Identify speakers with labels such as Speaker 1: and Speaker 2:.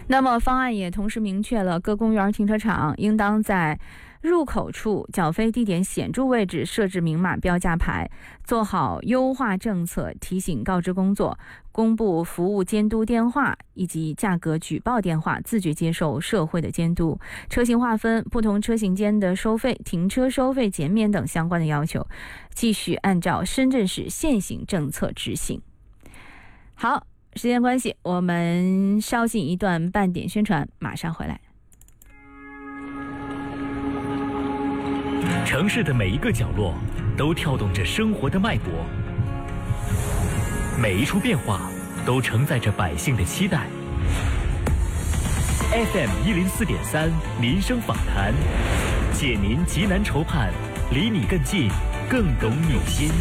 Speaker 1: 那么方案也同时明确了各公园停车场应当在入口处缴费地点显著位置设置明码标价牌，做好优化政策提醒告知工作，公布服务监督电话以及价格举报电话，自觉接受社会的监督。车型划分、不同车型间的收费、停车收费减免等相关的要求，继续按照深圳市现行政策执行。好，时间关系，我们稍进一段半点宣传，马上回来。
Speaker 2: 城市的每一个角落都跳动着生活的脉搏，每一处变化都承载着百姓的期待。FM104.3民生访谈，解您急难愁盼，离你更近，更懂你心。